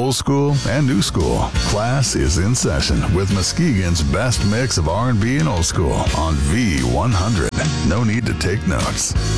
old school and new school. Class is in session with Muskegon's best mix of R&B and old school on V100. No need to take notes.